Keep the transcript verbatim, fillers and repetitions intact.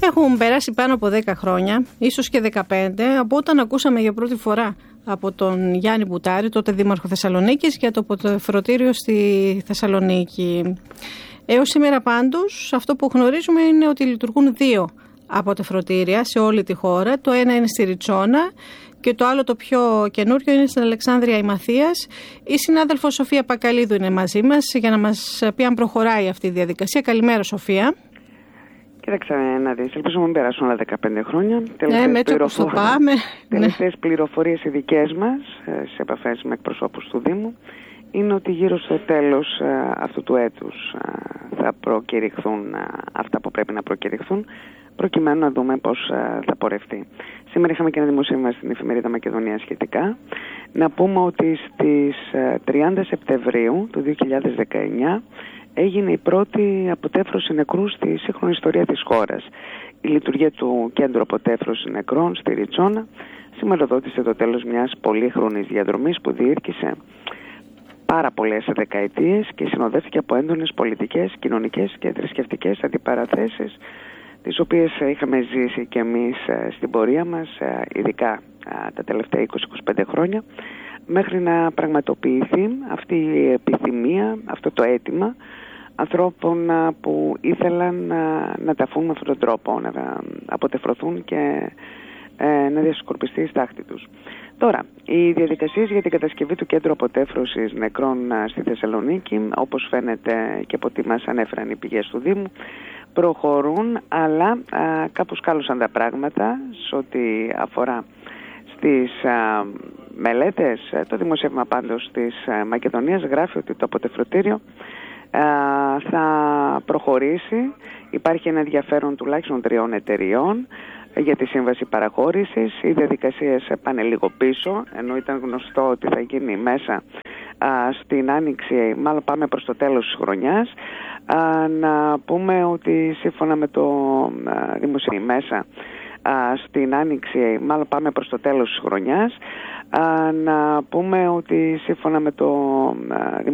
Έχουν περάσει πάνω από δέκα χρόνια, ίσως και δεκαπέντε, από όταν ακούσαμε για πρώτη φορά από τον Γιάννη Μπουτάρη, τότε Δήμαρχο Θεσσαλονίκης, για το αποτεφρωτήριο στη Θεσσαλονίκη. Έως σήμερα πάντως, αυτό που γνωρίζουμε είναι ότι λειτουργούν δύο αποτεφρωτήρια σε όλη τη χώρα. Το ένα είναι στη Ριτσόνα και το άλλο, το πιο καινούριο, είναι στην Αλεξάνδρεια Ημαθίας. Η συνάδελφος Σοφία Πακαλίδου είναι μαζί μας για να μας πει αν προχωράει αυτή η διαδικασία. Καλημέρα, Σοφία. Κοίταξε να δεις, ελπίζω να μην περάσουν άλλα δεκαπέντε χρόνια. Ναι, με έτσι όπως το πάμε. Τελευταίες ναι. πληροφορίες οι δικές μας, σε επαφές με εκπροσώπους του Δήμου, είναι ότι γύρω στο τέλος αυτού του έτους θα προκηρυχθούν αυτά που πρέπει να προκηρυχθούν, προκειμένου να δούμε πώς θα πορευτεί. Σήμερα είχαμε και ένα δημοσίευμα στην εφημερίδα Μακεδονία σχετικά. Να πούμε ότι στις τριάντα Σεπτεμβρίου του δύο χιλιάδες δεκαεννιά έγινε η πρώτη αποτέφρωση νεκρού στη σύγχρονη ιστορία της χώρας. Η λειτουργία του κέντρου αποτέφρωσης νεκρών στη Ριτσόνα σηματοδότησε το τέλος μιας πολύχρονης διαδρομής που διήρκησε πάρα πολλές δεκαετίες και συνοδεύτηκε από έντονες πολιτικές, κοινωνικές και θρησκευτικές αντιπαραθέσεις, τις οποίες είχαμε ζήσει και εμείς στην πορεία μας, ειδικά τα τελευταία είκοσι με είκοσι πέντε χρόνια, μέχρι να πραγματοποιηθεί αυτή η επιθυμία, αυτό το αίτημα ανθρώπων που ήθελαν να, να ταφούν με αυτόν τον τρόπο, να αποτεφρωθούν και ε, να διασκορπιστεί η στάχτη τους. Τώρα, οι διαδικασίες για την κατασκευή του κέντρου αποτέφρωσης νεκρών στη Θεσσαλονίκη, όπως φαίνεται και από τι μας ανέφεραν οι πηγές του Δήμου, προχωρούν, αλλά α, κάπως κάλωσαν τα πράγματα σε ό,τι αφορά στις α, μελέτες. Το δημοσίευμα πάντως της α, Μακεδονίας γράφει ότι το αποτεφρωτήριο α, θα προχωρήσει. Υπάρχει ένα ενδιαφέρον τουλάχιστον τριών εταιριών για τη σύμβαση παραχώρησης. Οι διαδικασίες πάνε λίγο πίσω, ενώ ήταν γνωστό ότι θα γίνει μέσα α, στην άνοιξη, μάλλον πάμε προς το τέλος της χρονιάς. Α, να πούμε ότι σύμφωνα με το δημοσίευμα μέσα α, στην άνοιξη, μάλλον πάμε προς το τέλος της χρονιάς. Α, να πούμε ότι σύμφωνα με το